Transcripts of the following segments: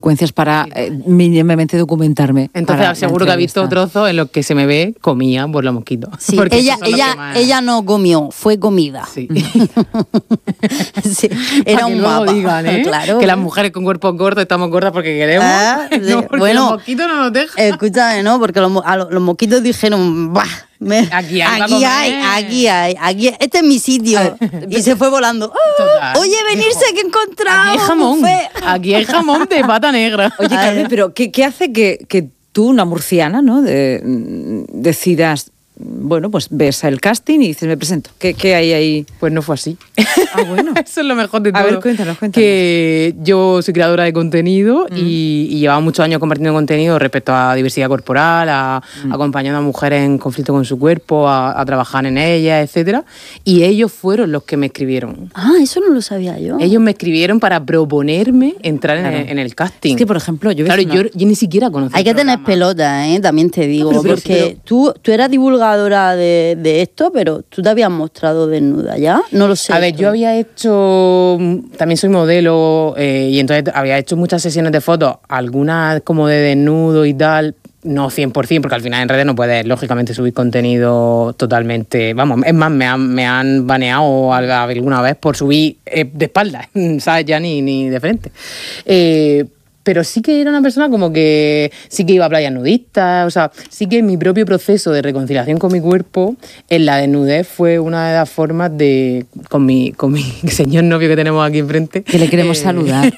secuencias para mínimamente documentarme. Entonces seguro que ha visto trozos en los que se me ve comía por los mosquitos. Sí, ella no comió, fue comida. Sí. Sí, era un mapa. Digan, Claro. Que las mujeres con cuerpos gordos estamos gordas porque queremos. No, porque bueno, los mosquitos no nos dejan. Escúchame, ¿no? Porque los mosquitos dijeron, bah, Aquí hay. Este es mi sitio. Y se fue volando. Oye, venirse que he encontrado. Aquí hay jamón. Aquí hay jamón de pata negra. Oye, Carmen, pero ¿qué hace que tú, una murciana, ¿no? Decidas, bueno, pues ves el casting y dices, me presento. ¿Qué hay ahí? Pues no fue así. Ah, bueno. Eso es lo mejor de todo. A ver, cuéntanos. Que yo soy creadora de contenido y llevaba muchos años compartiendo contenido respecto a diversidad corporal, acompañando a mujeres en conflicto con su cuerpo, a trabajar en ellas, etcétera. Y ellos fueron los que me escribieron. Ah, eso no lo sabía yo. Ellos me escribieron para proponerme entrar en el casting. Es que, por ejemplo, yo ni siquiera conocía. Hay que tener pelota, también te digo, porque tú eras divulgadora de esto, pero tú te habías mostrado desnuda ya, no lo sé. A ver, yo había hecho, también soy modelo y entonces había hecho muchas sesiones de fotos, algunas como de desnudo y tal, no 100%, porque al final en redes no puedes lógicamente subir contenido totalmente, vamos, es más, me han baneado alguna vez por subir de espaldas, ¿sabes? Ya ni de frente. Pero sí que era una persona como que sí que iba a playas nudistas, o sea, sí que mi propio proceso de reconciliación con mi cuerpo en la desnudez fue una de las formas de, con mi señor novio que tenemos aquí enfrente. Que le queremos saludar.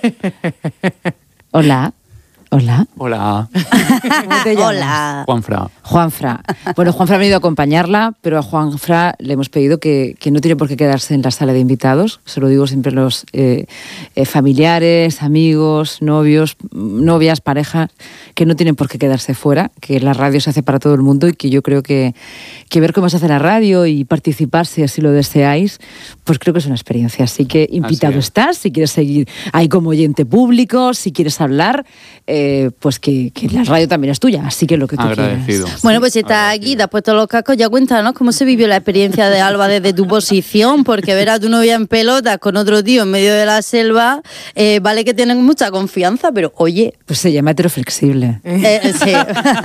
Hola. Hola. Hola. ¿Cómo te llamas? Hola. Juanfra. Bueno, Juanfra ha venido a acompañarla, pero a Juanfra le hemos pedido que no tiene por qué quedarse en la sala de invitados. Se lo digo siempre a los familiares, amigos, novios, novias, parejas, que no tienen por qué quedarse fuera, que la radio se hace para todo el mundo y que yo creo que ver cómo se hace la radio y participar, si así lo deseáis, pues creo que es una experiencia. Así que invitado estás, si quieres seguir ahí como oyente público, si quieres hablar, pues que la radio también es tuya, así que lo que tú Agradecido. quieras. Bueno, pues si estás aquí, te has puesto los cascos, ya cuéntanos cómo se vivió la experiencia de Alba desde tu posición, porque ver a tu novia en pelotas con otro tío en medio de la selva, vale que tienen mucha confianza, pero oye... Pues se llama heteroflexible. Sí.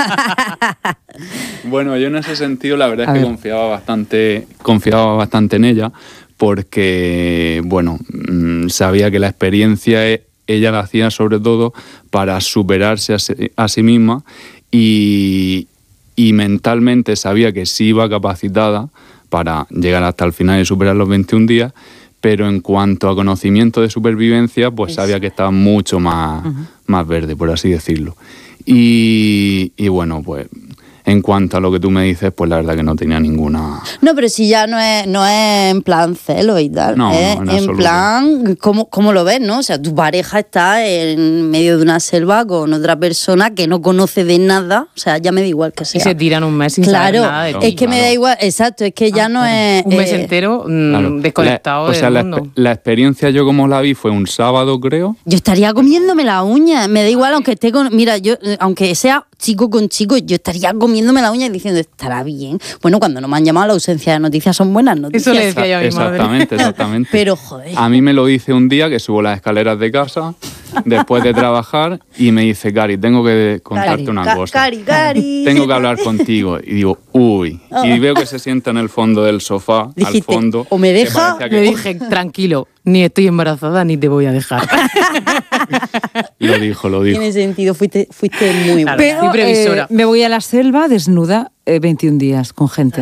Bueno, yo en ese sentido la verdad es que confiaba bastante en ella, porque, bueno, sabía que la experiencia ella la hacía sobre todo para superarse a sí misma y mentalmente sabía que sí iba capacitada para llegar hasta el final y superar los 21 días, pero en cuanto a conocimiento de supervivencia, pues sabía que estaba mucho más verde, por así decirlo. Y bueno, pues... En cuanto a lo que tú me dices, pues la verdad que no tenía ninguna... No, pero si ya no es en plan celo y tal. No, en plan, ¿cómo lo ves, no? O sea, tu pareja está en medio de una selva con otra persona que no conoce de nada. O sea, ya me da igual que sea. Y se tiran un mes sin saber nada de ti. Es que me da igual, exacto, es que ya no es... Un mes entero desconectado del mundo. La experiencia yo como la vi fue un sábado, creo. Yo estaría comiéndome la uña, me da igual, aunque esté con... Mira, yo, aunque sea chico con chico, yo estaría comiéndome la uña y diciendo, estará bien. Bueno, cuando no me han llamado, la ausencia de noticias son buenas noticias. Eso le decía yo a mi madre. Exactamente. Pero, joder. A mí me lo dice un día que subo las escaleras de casa, después de trabajar, y me dice, Cari, tengo que contarte una cosa. Cari. Tengo que hablar contigo. Y digo, uy. Y veo que se sienta en el fondo del sofá, Dijiste, al fondo. o me deja... Le dije, tranquilo, ni estoy embarazada ni te voy a dejar. Lo dijo. Tiene sentido, fuiste muy buena. Claro, fui previsora. Me voy a la selva desnuda 21 días con gente.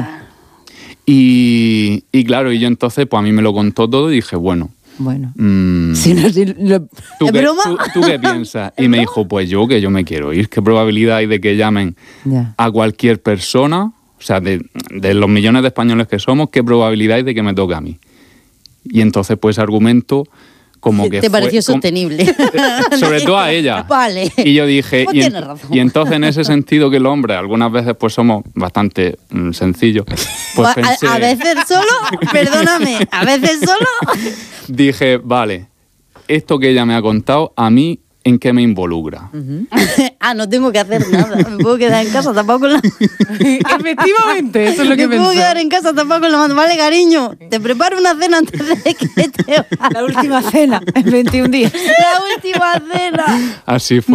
Y claro, y yo entonces, pues a mí me lo contó todo y dije, bueno... Si no, ¿Tú qué piensas? Y me dijo, pues yo me quiero ir. ¿Qué probabilidad hay de que llamen a cualquier persona? O sea, de los millones de españoles que somos, ¿qué probabilidad hay de que me toque a mí? Y entonces, pues, argumento como que te pareció sostenible. Sobre todo a ella. Vale. Y yo dije, pues tienes razón. Y entonces en ese sentido que el hombre algunas veces pues somos bastante sencillos. Pues pensé, a veces solo, perdóname, a veces solo. Dije, vale, esto que ella me ha contado a mí en qué me involucra. No tengo que hacer nada. Me puedo quedar en casa tapado con la... Efectivamente, eso es lo que me pensé. puedo quedar en casa tapado con la mano. Vale, cariño, te preparo una cena antes de que te vayas. La última cena en 21 días. La última cena. Así fue.